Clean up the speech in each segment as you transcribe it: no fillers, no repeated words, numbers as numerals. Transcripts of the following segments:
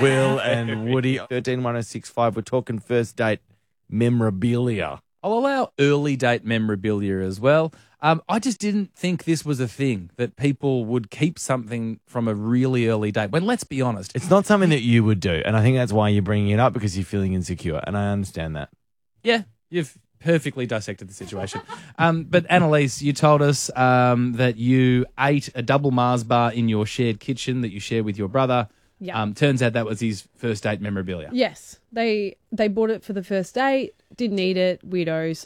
Will and Woody. 131065. We're talking first date memorabilia. I'll allow early date memorabilia as well. I just didn't think this was a thing, that people would keep something from a really early date. When, let's be honest, It's not something that you would do, and I think that's why you're bringing it up, because you're feeling insecure, and I understand that. yeah, you've perfectly dissected the situation. But Annalise, you told us that you ate a double Mars bar in your shared kitchen that you share with your brother. Yeah. Turns out that was his first date memorabilia. Yes, they bought it for the first date. Didn't eat it, weirdos.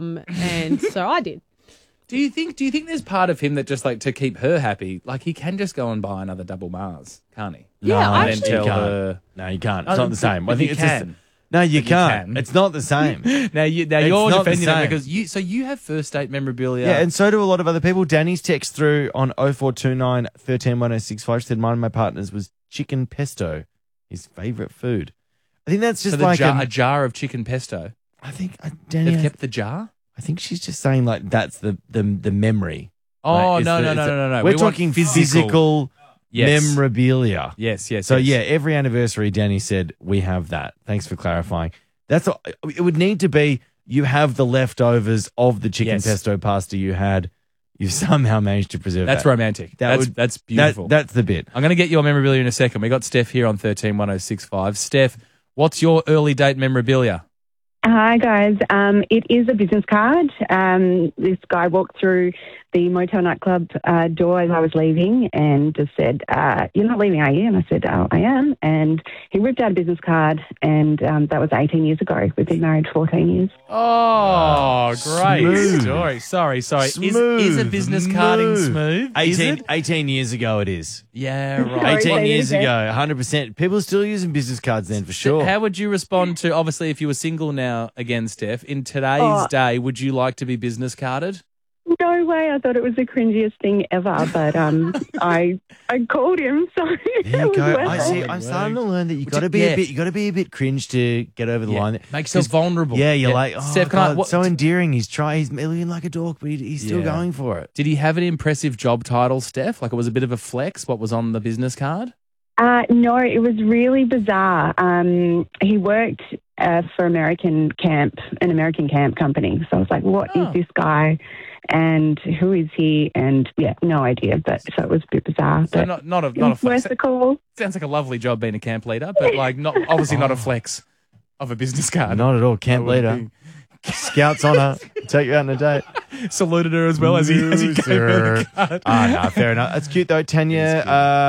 And so I did. Do you think there's part of him that just like to keep her happy, like he can just go and buy another double Mars, can't he? Yeah, no, I And then actually- tell you can't. her. No, you can't. It's Oh, not the same. I but think you it's can. No, you But you can't. can. It's not the same. Now you're not the defending it same. because you have first date memorabilia. Yeah, and so do a lot of other people. Danny's text through on 0429 131065 said mine and my partner's was chicken pesto, his favourite food. I think that's just so like a jar of chicken pesto. I think Danny. They've kept the jar. I think she's just saying like that's the memory. Oh Like, no. We're We want talking physical Yes. memorabilia. Yes. So yes. yeah, every anniversary, Danny said we have that. Thanks for clarifying. That's all, it would need to be. You have the leftovers of the chicken Yes. pesto pasta you had. You've somehow managed to preserve That's that. romantic. That's beautiful. That's the bit. I'm going to get your memorabilia in a second. We got Steph here on 131065. Steph, what's your early date memorabilia? Hi, guys. It is a business card. This guy walked through the motel nightclub door as I was leaving and just said, "You're not leaving, are you?" And I said, "Oh, I am." And he ripped out a business card, and that was 18 years ago. We've been married 14 years. Oh, great Smooth. story. Sorry. Is a Smooth business carding move. smooth? Is it? 18 years ago it is. Yeah, right. Sorry, 18 say years it again. ago, 100%. People are still using business cards then for sure. How would you respond to, obviously, if you were single now again, Steph, in today's day, would you like to be business carded? No way. I thought it was the cringiest thing ever, but I called him, so There it you was go. worth I it. see. I'm starting to learn that you Would got to you- be yeah. a bit. You got to be a bit cringe to get over the line. Make yourself vulnerable. Yeah, you're like, oh, Steph, God, so endearing. He's looking like a dork, but he's still Yeah. going for it. Did he have an impressive job title, Steph? Like it was a bit of a flex, what was on the business card? No, it was really bizarre. He worked for an American camp company. So I was like, what is this guy and who is he? And yeah, no idea. But so it was a bit bizarre. So but not a it was flex. worth the call. Sounds like a lovely job being a camp leader, but like obviously not a flex of a business card. Not at all. Camp I would leader. Scouts on her. Take you out on a date. Saluted her as well as he gave her the card. No, fair enough. That's cute though. Tanya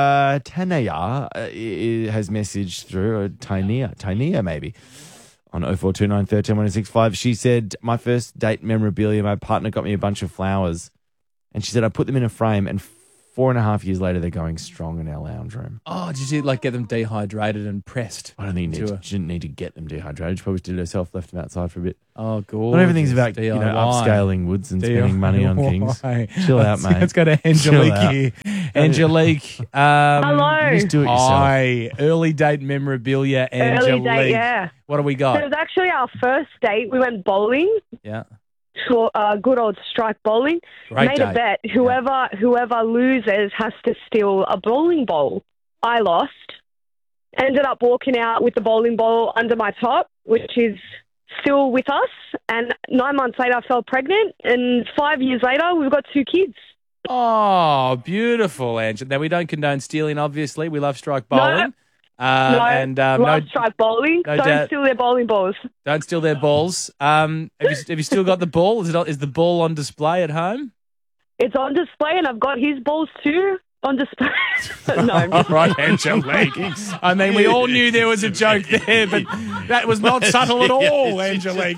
has messaged through, or Tania maybe, on 0429 131065. She said, my first date memorabilia, my partner got me a bunch of flowers, and she said, I put them in a frame, and 4.5 years later, they're going strong in our lounge room. Oh, did you like get them dehydrated and pressed? I don't think to her? she didn't need to get them dehydrated. She probably did it herself, left them outside for a bit. Oh, gorgeous. Not everything's about DIY. upscaling Woods and spending money on things. DIY. Chill out, mate. Let's go to Chill Angelique out. here. Angelique. Hello. Just do it yourself. Hi. Early date memorabilia, Angelique. Early date, yeah. What do we It got? was actually our first date. We went bowling, Yeah. to good old strike bowling. Great Made date. a bet. Whoever loses has to steal a bowling ball. I lost. Ended up walking out with the bowling ball under my top, which is still with us. And 9 months later, I fell pregnant. And 5 years later, we've got 2 kids. Oh, beautiful, Angel. Now, we don't condone stealing, obviously. We love strike bowling. Love strike bowling. no Don't doubt. steal their bowling balls. Don't steal their balls. Have you still got the ball? Is the ball on display at home? It's on display, and I've got his balls too on display. No, I'm All just right, Angelique. I mean, we all knew there was a joke there, but that was not subtle at all, Angelique.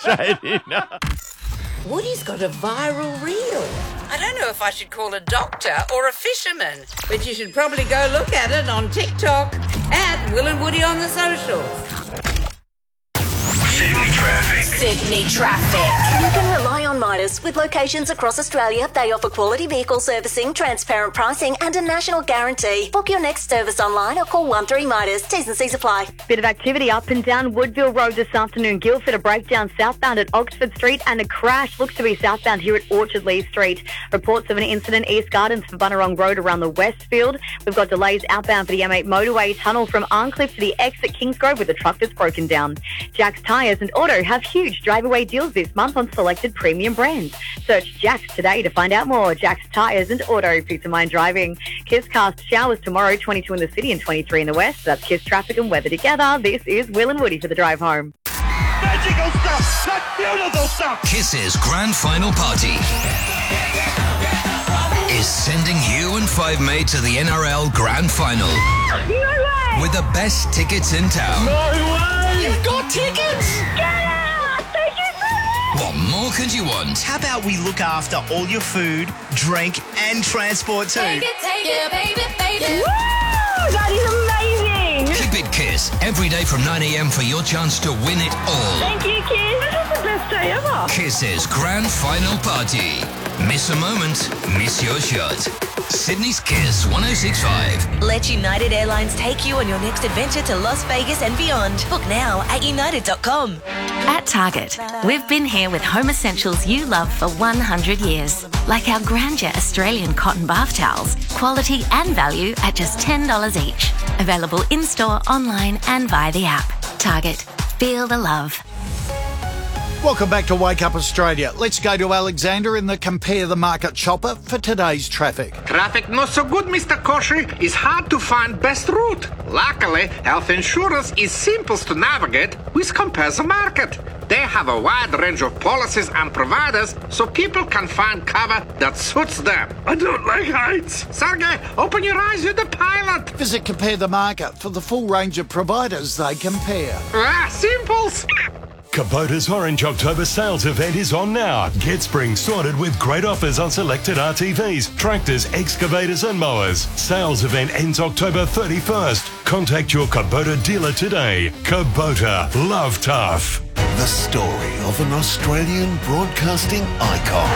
Woody's got a viral reel. I don't know if I should call a doctor or a fisherman, but you should probably go look at it on TikTok at Will and Woody on the socials. Sydney traffic. Sydney traffic. You can rely on on Midas. With locations across Australia, they offer quality vehicle servicing, transparent pricing and a national guarantee. Book your next service online or call 13 Midas. T's and C's apply. Bit of activity up and down Woodville Road this afternoon. Guildford, a breakdown southbound at Oxford Street and a crash looks to be southbound here at Orchard Lee Street. Reports of an incident East Gardens for Bunurong Road around the Westfield. We've got delays outbound for the M8 motorway tunnel from Arncliffe to the exit Kingsgrove with a truck that's broken down. Jack's Tyres and Auto have huge drive-away deals this month on selected premium brands. Search Jack's today to find out more. Jack's Tyres and Auto, peace of mind driving. Kiss cast showers tomorrow, 22 in the city and 23 in the west. That's Kiss traffic and weather together. This is Will and Woody for the drive home. Magical stuff! That's beautiful stuff! Kiss's grand final party is sending you and Five Mate to the NRL Grand Final. No way! With the best tickets in town. No way! You've got tickets! Get out! Thank you so much! What more could you want? How about we look after all your food, drink and transport too? Take it, baby. Woo! That is amazing! Keep it Kiss every day from 9 a.m. for your chance to win it all. Thank you, Kiss. This is the best day ever. Kiss's grand final party. Miss a moment, miss your shot. Sydney's Kiss 106.5. Let United Airlines take you on your next adventure to Las Vegas and beyond. Book now at united.com. At Target, we've been here with home essentials you love for 100 years. Like our Grandeur Australian cotton bath towels. Quality and value at just $10 each. Available in-store, online and via the app. Target. Feel the love. Welcome back to Wake Up Australia. Let's go to Alexander in the Compare the Market Chopper for today's traffic. Traffic not so good, Mr. Koshy. It's hard to find best route. Luckily, health insurance is simplest to navigate with Compare the Market. They have a wide range of policies and providers so people can find cover that suits them. I don't like heights. Sergey, open your eyes, you're the pilot. Visit Compare the Market for the full range of providers they compare. Simples. Kubota's Orange October sales event is on now. Get spring sorted with great offers on selected RTVs, tractors, excavators and mowers. Sales event ends October 31st. Contact your Kubota dealer today. Kubota, love tough. The story of an Australian broadcasting icon.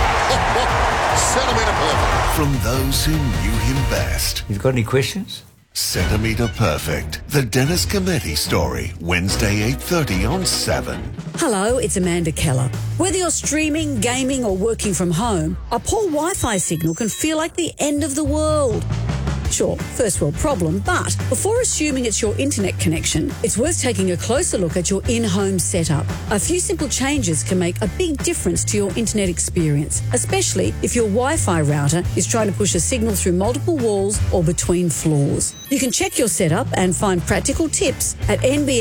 Centimetre Perfect. From those who knew him best. You've got any questions? Centimetre Perfect. The Dennis Cometti story. Wednesday 8:30 on 7. Hello, it's Amanda Keller. Whether you're streaming, gaming or working from home, a poor Wi-Fi signal can feel like the end of the world. Sure, first world problem, but before assuming it's your internet connection, it's worth taking a closer look at your in-home setup. A few simple changes can make a big difference to your internet experience, especially if your Wi-Fi router is trying to push a signal through multiple walls or between floors. You can check your setup and find practical tips at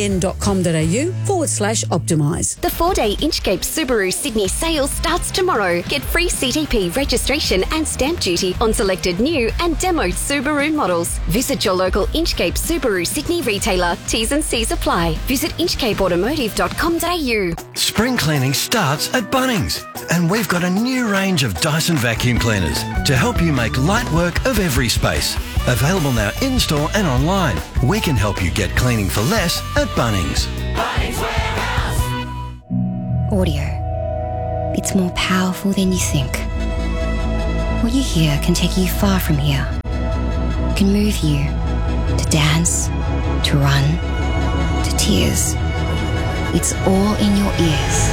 nbn.com.au/optimise. The 4-day Inchcape Subaru Sydney sale starts tomorrow. Get free CTP registration and stamp duty on selected new and demoed Subaru models. Visit your local Inchcape Subaru Sydney retailer. T's and C's apply. Visit inchcapeautomotive.com.au. Spring cleaning starts at Bunnings, and we've got a new range of Dyson vacuum cleaners to help you make light work of every space. Available now in-store and online. We can help you get cleaning for less at Bunnings. Bunnings Warehouse. Audio. It's more powerful than you think. What you hear can take you far from here. Can move you to dance, to run, to tears. It's all in your ears.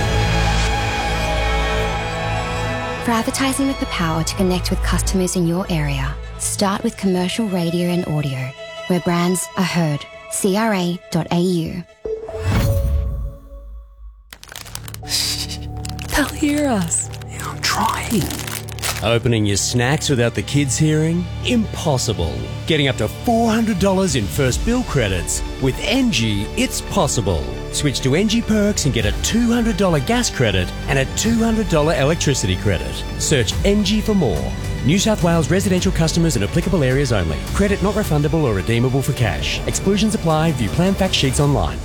For advertising with the power to connect with customers in your area, start with commercial radio and audio, where brands are heard. CRA.au. They'll hear us. I'm trying. Opening your snacks without the kids hearing? Impossible. Getting up to $400 in first bill credits. With NG, it's possible. Switch to NG Perks and get a $200 gas credit and a $200 electricity credit. Search NG for more. New South Wales residential customers in applicable areas only. Credit not refundable or redeemable for cash. Exclusions apply. View plan fact sheets online.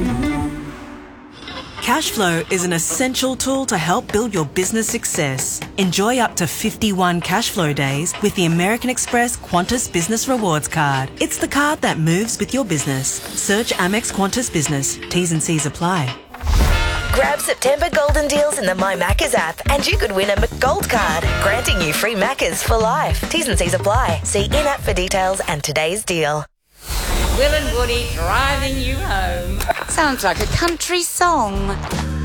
Cashflow is an essential tool to help build your business success. Enjoy up to 51 Cashflow days with the American Express Qantas Business Rewards Card. It's the card that moves with your business. Search Amex Qantas Business. T's and C's apply. Grab September golden deals in the My Maccas app and you could win a McGold card, granting you free Maccas for life. T's and C's apply. See in-app for details and today's deal. Will and Woody driving you home. Sounds like a country song.